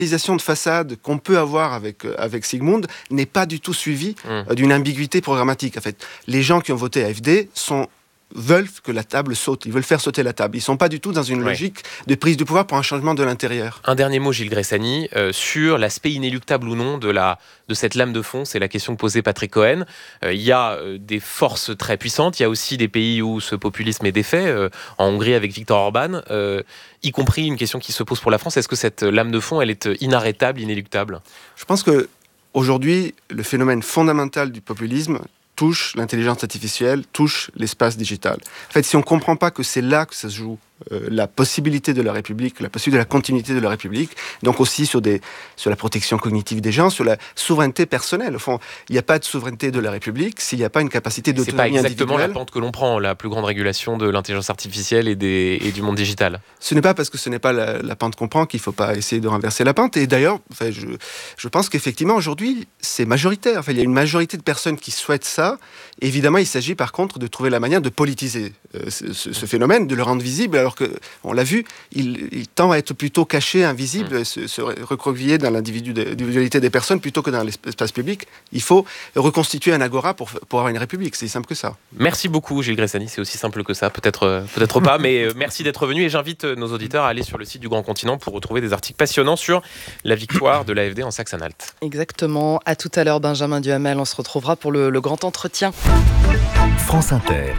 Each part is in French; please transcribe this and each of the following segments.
réalisation de façade qu'on peut avoir avec Sigmund n'est pas du tout suivie d'une ambiguïté programmatique. En fait, les gens qui ont voté AfD veulent que la table saute, ils veulent faire sauter la table. Ils ne sont pas du tout dans une logique de prise de pouvoir pour un changement de l'intérieur. Un dernier mot, Gilles Gressani, sur l'aspect inéluctable ou non de cette lame de fond, c'est la question que posait Patrick Cohen. Il y a des forces très puissantes, il y a aussi des pays où ce populisme est défait, en Hongrie avec Viktor Orban, y compris une question qui se pose pour la France, est-ce que cette lame de fond, elle est inarrêtable, inéluctable ? Je pense qu'aujourd'hui, le phénomène fondamental du populisme touche l'intelligence artificielle, touche l'espace digital. En fait, si on ne comprend pas que c'est là que ça se joue, la possibilité de la République, la possibilité de la continuité de la République, donc aussi sur la protection cognitive des gens, sur la souveraineté personnelle. Au fond, il n'y a pas de souveraineté de la République s'il n'y a pas une capacité d'autonomie individuelle. C'est pas exactement la pente que l'on prend, la plus grande régulation de l'intelligence artificielle et du monde digital. Ce n'est pas parce que ce n'est pas la pente qu'on prend qu'il ne faut pas essayer de renverser la pente. Et d'ailleurs, je pense qu'effectivement, aujourd'hui, c'est majoritaire. Enfin, il y a une majorité de personnes qui souhaitent ça. Évidemment, il s'agit par contre de trouver la manière de politiser ce phénomène, de le rendre visible, alors qu'on l'a vu, il tend à être plutôt caché, invisible, se recroqueviller dans l'individualité des personnes plutôt que dans l'espace public. Il faut reconstituer un agora pour avoir une république, c'est simple que ça. Merci beaucoup Gilles Gressani, c'est aussi simple que ça, peut-être pas, mais merci d'être venu et j'invite nos auditeurs à aller sur le site du Grand Continent pour retrouver des articles passionnants sur la victoire de l'AfD en Saxe-Anhalt. Exactement, à tout à l'heure Benjamin Duhamel, on se retrouvera pour le grand entretien. France Inter.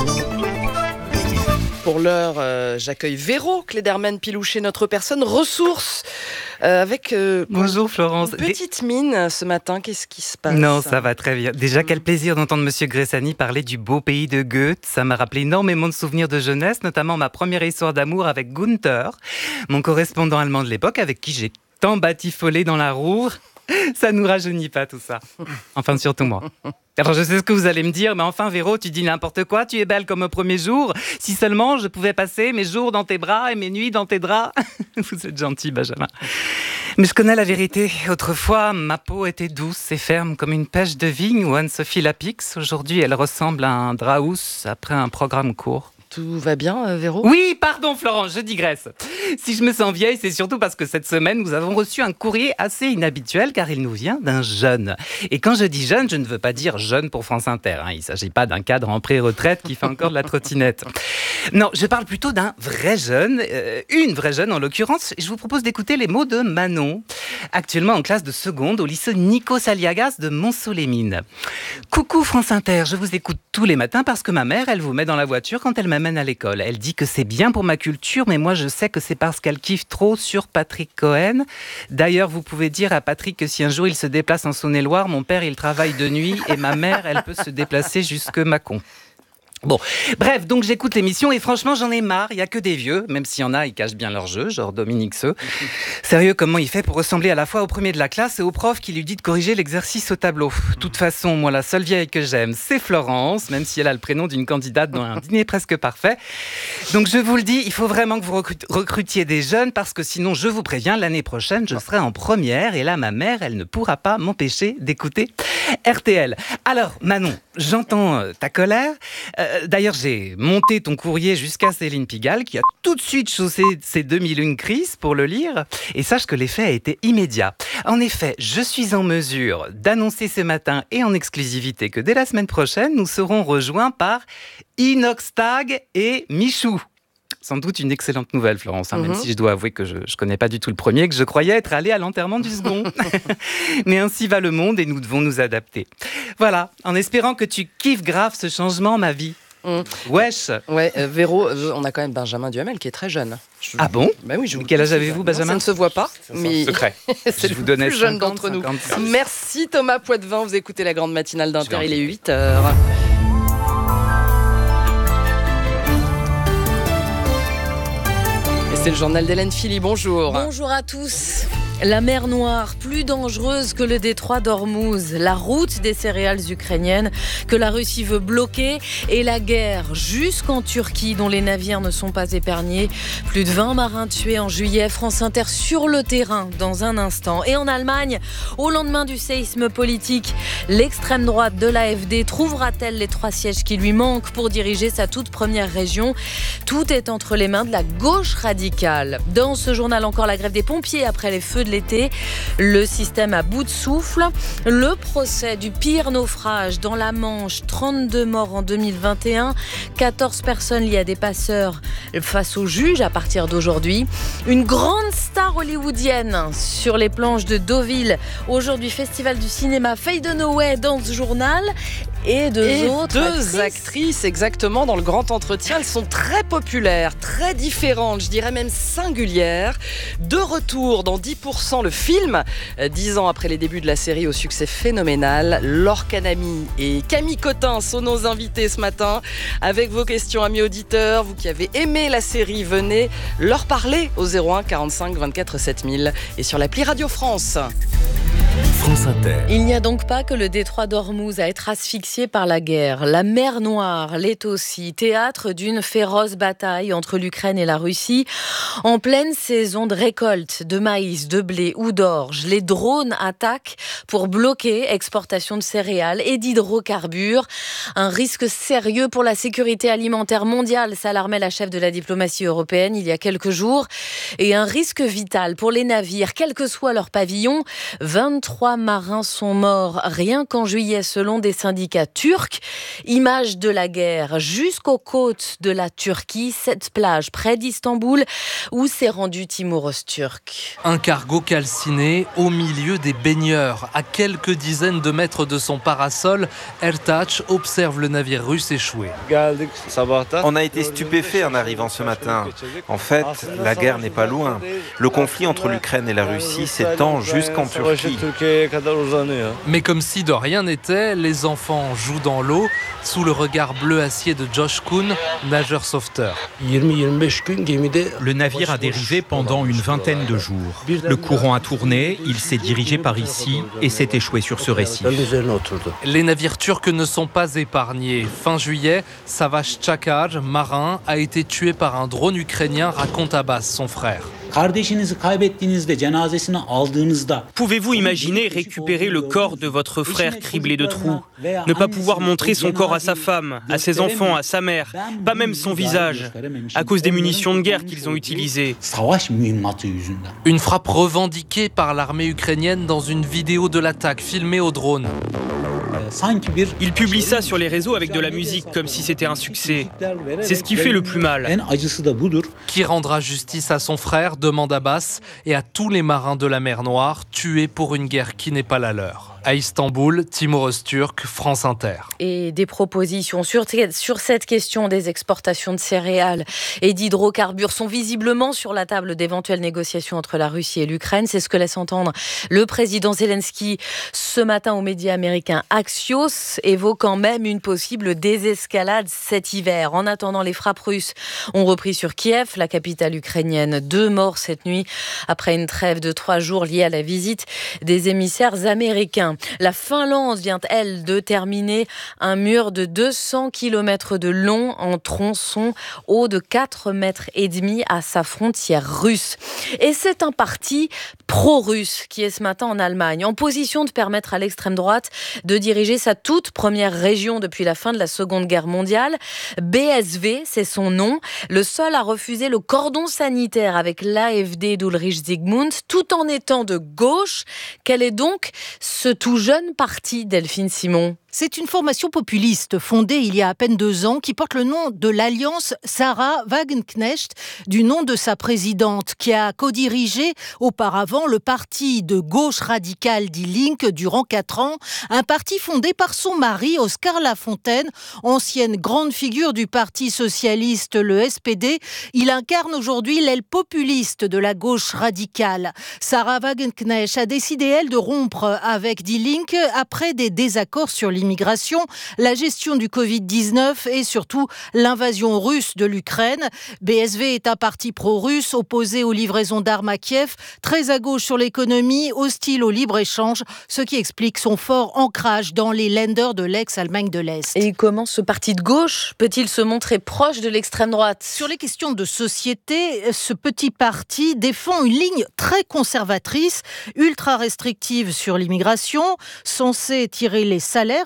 Pour l'heure, j'accueille Véro Klederman-Pilouchet, notre personne ressource, avec Bonjour Florence. Une petite mine ce matin. Qu'est-ce qui se passe ? Non, ça va très bien. Déjà, quel plaisir d'entendre Monsieur Gressani parler du beau pays de Goethe. Ça m'a rappelé énormément de souvenirs de jeunesse, notamment ma première histoire d'amour avec Gunther, mon correspondant allemand de l'époque, avec qui j'ai tant batifolé dans la Ruhr. Ça nous rajeunit pas tout ça. Enfin, surtout moi. Alors, je sais ce que vous allez me dire, mais enfin, Véro, tu dis n'importe quoi, tu es belle comme au premier jour. Si seulement je pouvais passer mes jours dans tes bras et mes nuits dans tes draps. Vous êtes gentil, Benjamin. Mais je connais la vérité. Autrefois, ma peau était douce et ferme comme une pêche de vigne ou Anne-Sophie Lapix. Aujourd'hui, elle ressemble à un draus après un programme court. Tout va bien, Véro ? Oui, pardon Florence, je digresse. Si je me sens vieille, c'est surtout parce que cette semaine, nous avons reçu un courrier assez inhabituel car il nous vient d'un jeune. Et quand je dis jeune, je ne veux pas dire jeune pour France Inter. Il ne s'agit pas d'un cadre en pré-retraite qui fait encore de la trottinette. Non, je parle plutôt d'un vrai jeune, une vraie jeune en l'occurrence. Je vous propose d'écouter les mots de Manon, actuellement en classe de seconde au lycée Nikos Aliagas de Montceau-les-Mines. Coucou France Inter, je vous écoute tous les matins parce que ma mère, elle vous met dans la voiture quand elle m'amène à l'école. Elle dit que c'est bien pour ma culture, mais moi je sais que c'est parce qu'elle kiffe trop sur Patrick Cohen. D'ailleurs, vous pouvez dire à Patrick que si un jour il se déplace en Saône-et-Loire, mon père il travaille de nuit et ma mère elle peut se déplacer jusque Mâcon. Bon, bref, donc j'écoute l'émission et franchement j'en ai marre, il n'y a que des vieux, même s'il y en a, ils cachent bien leur jeu, genre Dominique Seux. Sérieux, comment il fait pour ressembler à la fois au premier de la classe et au prof qui lui dit de corriger l'exercice au tableau ? De toute façon, moi la seule vieille que j'aime, c'est Florence, même si elle a le prénom d'une candidate dans un dîner presque parfait. Donc je vous le dis, il faut vraiment que vous recrutiez des jeunes parce que sinon, je vous préviens, l'année prochaine, je serai en première et là, ma mère, elle ne pourra pas m'empêcher d'écouter RTL. Alors, Manon, j'entends ta colère. D'ailleurs, j'ai monté ton courrier jusqu'à Céline Pigalle, qui a tout de suite chaussé ses 2001 crises pour le lire. Et sache que l'effet a été immédiat. En effet, je suis en mesure d'annoncer ce matin et en exclusivité que dès la semaine prochaine, nous serons rejoints par Inoxtag et Michou. Sans doute une excellente nouvelle, Florence, même si je dois avouer que je ne connais pas du tout le premier, que je croyais être allé à l'enterrement du second. Mais ainsi va le monde et nous devons nous adapter. Voilà, en espérant que tu kiffes grave ce changement, ma vie. Wesh. Ouais, Véro, on a quand même Benjamin Duhamel qui est très jeune. Ah bon ? Bah oui, quel âge avez-vous, Benjamin ? Ça ne se voit pas, mais secret. C'est le plus jeune d'entre nous. Merci Thomas Poitvin, vous écoutez la grande matinale d'Inter, il est 8h. C'est le journal d'Hélène Philly, bonjour. Bonjour à tous. La mer Noire, plus dangereuse que le détroit d'Ormuz, la route des céréales ukrainiennes que la Russie veut bloquer et la guerre jusqu'en Turquie dont les navires ne sont pas épargnés. Plus de 20 marins tués en juillet, France Inter sur le terrain dans un instant. Et en Allemagne, au lendemain du séisme politique, l'extrême droite de l'AfD trouvera-t-elle les 3 sièges qui lui manquent pour diriger sa toute première région ? Tout est entre les mains de la gauche radicale. Dans ce journal encore, la grève des pompiers après les feux de de l'été. Le système à bout de souffle. Le procès du pire naufrage dans la Manche, 32 morts en 2021, 14 personnes liées à des passeurs face au juge à partir d'aujourd'hui. Une grande star hollywoodienne sur les planches de Deauville. Aujourd'hui, festival du cinéma, Faye Dunaway dans ce journal. Et deux actrices exactement dans le grand entretien. Elles sont très populaires, très différentes, je dirais même singulières. De retour dans 10% le film, 10 ans après les débuts de la série au succès phénoménal. Laure Canamy et Camille Cotin sont nos invités ce matin. Avec vos questions, amis auditeurs, vous qui avez aimé la série, venez leur parler au 01 45 24 7000 et sur l'appli Radio France. France Inter. Il n'y a donc pas que le détroit d'Ormuz à être asphyxié par la guerre. La mer Noire l'est aussi, théâtre d'une féroce bataille entre l'Ukraine et la Russie. En pleine saison de récolte de maïs, de blé ou d'orge, les drones attaquent pour bloquer exportation de céréales et d'hydrocarbures. Un risque sérieux pour la sécurité alimentaire mondiale, s'alarmait la chef de la diplomatie européenne il y a quelques jours. Et un risque vital pour les navires, quel que soit leur pavillon. 23 marins sont morts rien qu'en juillet selon des syndicats turcs. Image de la guerre jusqu'aux côtes de la Turquie, cette plage près d'Istanbul où s'est rendu Timur Öztürk. Un cargo calciné au milieu des baigneurs. À quelques dizaines de mètres de son parasol, Ertaç observe le navire russe échoué. On a été stupéfaits en arrivant ce matin. En fait, la guerre n'est pas loin. Le conflit entre l'Ukraine et la Russie s'étend jusqu'en Turquie. Mais comme si de rien n'était, les enfants jouent dans l'eau sous le regard bleu acier de Josh Kuhn, nageur sauveteur. Le navire a dérivé pendant une vingtaine de jours. Le courant a tourné, il s'est dirigé par ici et s'est échoué sur ce récif. Les navires turcs ne sont pas épargnés. Fin juillet, Savaş Çakar, marin, a été tué par un drone ukrainien, raconte Abbas, son frère. Pouvez-vous imaginer récupérer le corps de votre frère criblé de trous, ne pas pouvoir montrer son corps à sa femme, à ses enfants, à sa mère, pas même son visage, à cause des munitions de guerre qu'ils ont utilisées. Une frappe revendiquée par l'armée ukrainienne dans une vidéo de l'attaque filmée au drone. Il publie ça sur les réseaux avec de la musique, comme si c'était un succès. C'est ce qui fait le plus mal. Qui rendra justice à son frère, demande Abbas, et à tous les marins de la mer Noire, tués pour une guerre qui n'est pas la leur. À Istanbul, Timur Öztürk, France Inter. Et des propositions sur cette question des exportations de céréales et d'hydrocarbures sont visiblement sur la table d'éventuelles négociations entre la Russie et l'Ukraine. C'est ce que laisse entendre le président Zelensky ce matin aux médias américains Axios, évoquant même une possible désescalade cet hiver. En attendant, les frappes russes ont repris sur Kiev, la capitale ukrainienne. 2 morts cette nuit après une trêve de 3 jours liée à la visite des émissaires américains. La Finlande vient, elle, de terminer un mur de 200 km de long en tronçon haut de 4,5 mètres à sa frontière russe. Et c'est un parti pro-russe qui est ce matin en Allemagne, en position de permettre à l'extrême droite de diriger sa toute première région depuis la fin de la Seconde Guerre mondiale. BSV, c'est son nom, le seul à refuser le cordon sanitaire avec l'AfD d'Ulrich Zygmunt, tout en étant de gauche. Quel est donc ce tout jeune parti, Delphine Simon? C'est une formation populiste fondée il y a à peine 2 ans qui porte le nom de l'Alliance Sarah Wagenknecht, du nom de sa présidente, qui a co-dirigé auparavant le parti de gauche radicale Die Linke durant 4 ans, un parti fondé par son mari Oskar Lafontaine, ancienne grande figure du parti socialiste, le SPD. Il incarne aujourd'hui l'aile populiste de la gauche radicale. Sarah Wagenknecht a décidé, elle, de rompre avec Die Linke après des désaccords sur l'immigration, la gestion du Covid-19 et surtout l'invasion russe de l'Ukraine. BSV est un parti pro-russe opposé aux livraisons d'armes à Kiev, très à gauche sur l'économie, hostile au libre-échange, ce qui explique son fort ancrage dans les Länder de l'ex-Allemagne de l'Est. Et comment ce parti de gauche peut-il se montrer proche de l'extrême droite? Sur les questions de société, ce petit parti défend une ligne très conservatrice, ultra restrictive sur l'immigration, censée tirer les salaires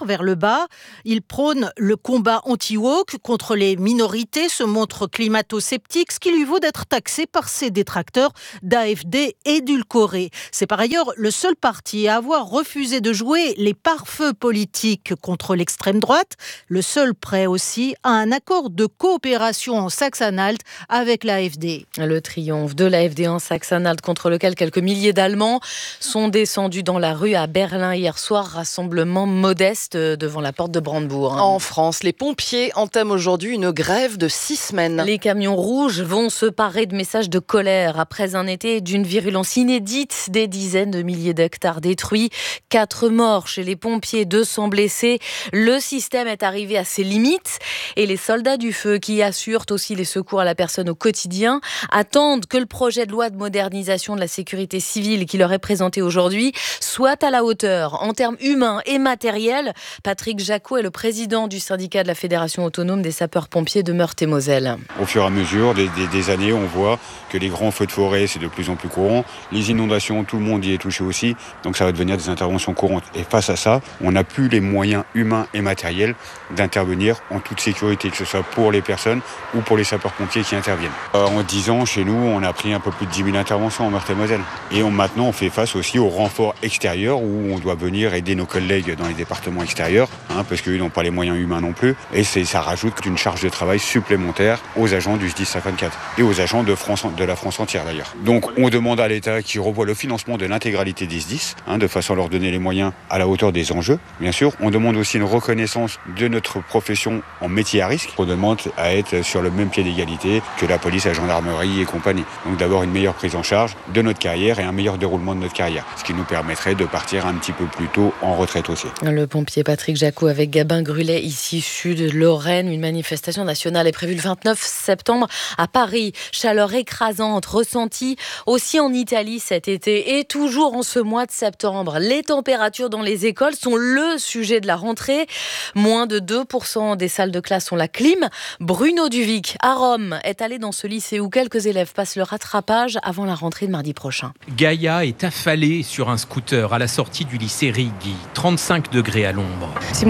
salaire vers le bas. Il prône le combat anti-woke contre les minorités, se montre climato-sceptique, ce qui lui vaut d'être taxé par ses détracteurs d'AfD édulcoré. C'est par ailleurs le seul parti à avoir refusé de jouer les pare-feux politiques contre l'extrême droite, le seul prêt aussi à un accord de coopération en Saxe-Anhalt avec l'AfD. Le triomphe de l'AfD en Saxe-Anhalt, contre lequel quelques milliers d'Allemands sont descendus dans la rue à Berlin hier soir. Rassemblement modeste devant la porte de Brandebourg. En France, les pompiers entament aujourd'hui une grève de 6 semaines. Les camions rouges vont se parer de messages de colère après un été d'une virulence inédite, des dizaines de milliers d'hectares détruits, 4 morts chez les pompiers, 200 blessés. Le système est arrivé à ses limites et les soldats du feu, qui assurent aussi les secours à la personne au quotidien, attendent que le projet de loi de modernisation de la sécurité civile qui leur est présenté aujourd'hui soit à la hauteur en termes humains et matériels. Patrick Jacot est le président du syndicat de la Fédération autonome des sapeurs-pompiers de Meurthe-et-Moselle. Au fur et à mesure des années, on voit que les grands feux de forêt, c'est de plus en plus courant. Les inondations, tout le monde y est touché aussi. Donc ça va devenir des interventions courantes. Et face à ça, on n'a plus les moyens humains et matériels d'intervenir en toute sécurité, que ce soit pour les personnes ou pour les sapeurs-pompiers qui interviennent. En 10 ans, chez nous, on a pris un peu plus de 10 000 interventions en Meurthe-et-Moselle. Et maintenant, on fait face aussi aux renforts extérieurs où on doit venir aider nos collègues dans les départements extérieurs, parce qu'eux n'ont pas les moyens humains non plus. Et ça rajoute une charge de travail supplémentaire aux agents du SDIS 54 et aux agents de la France entière d'ailleurs. Donc on demande à l'État qui revoie le financement de l'intégralité des SDIS, de façon à leur donner les moyens à la hauteur des enjeux, bien sûr. On demande aussi une reconnaissance de notre profession en métier à risque. On demande à être sur le même pied d'égalité que la police, la gendarmerie et compagnie. Donc d'avoir une meilleure prise en charge de notre carrière et un meilleur déroulement de notre carrière, ce qui nous permettrait de partir un petit peu plus tôt en retraite aussi. Le pompier Patrick Jacot avec Gabin Grulet, ici Sud-Lorraine. Une manifestation nationale est prévue le 29 septembre à Paris. Chaleur écrasante ressentie aussi en Italie cet été et toujours en ce mois de septembre. Les températures dans les écoles sont le sujet de la rentrée. Moins de 2% des salles de classe ont la clim. Bruno Duvic, à Rome, est allé dans ce lycée où quelques élèves passent le rattrapage avant la rentrée de mardi prochain. Gaïa est affalée sur un scooter à la sortie du lycée Righi. 35 degrés à l'ombre.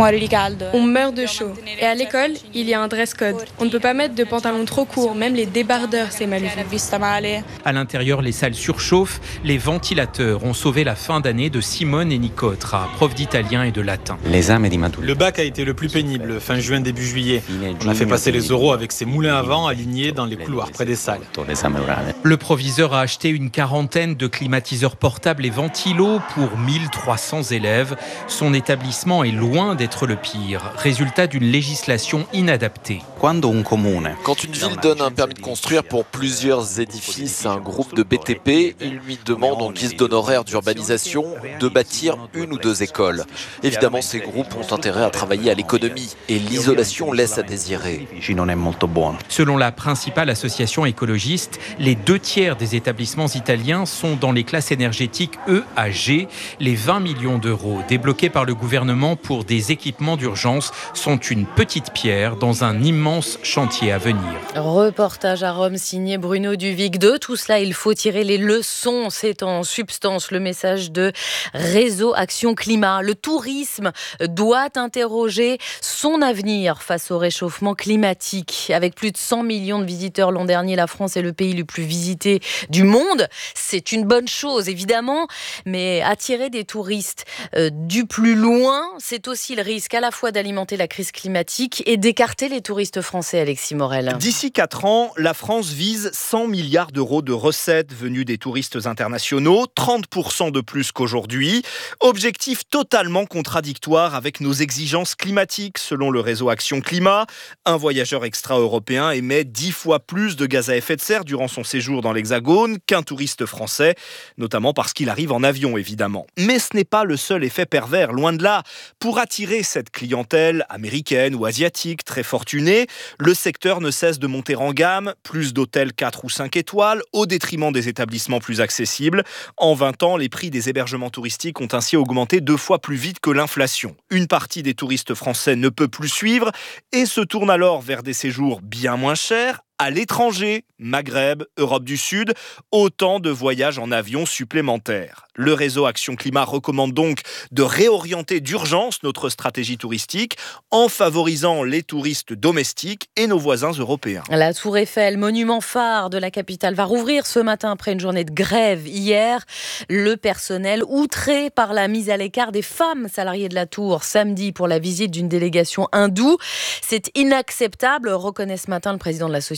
On meurt de chaud. Et à l'école, il y a un dress code. On ne peut pas mettre de pantalons trop courts, même les débardeurs, c'est mal vu. À l'intérieur, les salles surchauffent. Les ventilateurs ont sauvé la fin d'année de Simone et Nicotra, profs d'italien et de latin. Le bac a été le plus pénible, fin juin, début juillet. On a fait passer les oraux avec ces moulins à vent alignés dans les couloirs près des salles. Le proviseur a acheté une quarantaine de climatiseurs portables et ventilos pour 1300 élèves. Son établissement est loin d'être le pire, résultat d'une législation inadaptée. Quand une ville donne un permis de construire pour plusieurs édifices à un groupe de BTP, il lui demande en guise d'honoraire d'urbanisation de bâtir 1 ou 2 écoles. Évidemment, ces groupes ont intérêt à travailler à l'économie et l'isolation laisse à désirer. Selon la principale association écologiste, les 2/3 des établissements italiens sont dans les classes énergétiques E à G. Les 20 millions d'euros débloqués par le gouvernement pour des équipements d'urgence sont une petite pierre dans un immense chantier à venir. Reportage à Rome signé Bruno Duvic. De tout cela, il faut tirer les leçons. C'est en substance le message de Réseau Action Climat. Le tourisme doit interroger son avenir face au réchauffement climatique. Avec plus de 100 millions de visiteurs l'an dernier, la France est le pays le plus visité du monde. C'est une bonne chose, évidemment, mais attirer des touristes du plus loin, c'est aussi le risque à la fois d'alimenter la crise climatique et d'écarter les touristes français, Alexis Morel. D'ici 4 ans, la France vise 100 milliards d'euros de recettes venues des touristes internationaux, 30% de plus qu'aujourd'hui. Objectif totalement contradictoire avec nos exigences climatiques, selon le réseau Action Climat. Un voyageur extra-européen émet 10 fois plus de gaz à effet de serre durant son séjour dans l'Hexagone qu'un touriste français, notamment parce qu'il arrive en avion, évidemment. Mais ce n'est pas le seul effet pervers, loin de là. Pour attirer cette clientèle américaine ou asiatique très fortunée, le secteur ne cesse de monter en gamme, plus d'hôtels 4 ou 5 étoiles, au détriment des établissements plus accessibles. En 20 ans, les prix des hébergements touristiques ont ainsi augmenté 2 fois plus vite que l'inflation. Une partie des touristes français ne peut plus suivre et se tourne alors vers des séjours bien moins chers, à l'étranger, Maghreb, Europe du Sud, autant de voyages en avion supplémentaires. Le réseau Action Climat recommande donc de réorienter d'urgence notre stratégie touristique en favorisant les touristes domestiques et nos voisins européens. La Tour Eiffel, monument phare de la capitale, va rouvrir ce matin après une journée de grève hier. Le personnel outré par la mise à l'écart des femmes salariées de la Tour samedi pour la visite d'une délégation hindoue. C'est inacceptable, reconnaît ce matin le président de l'association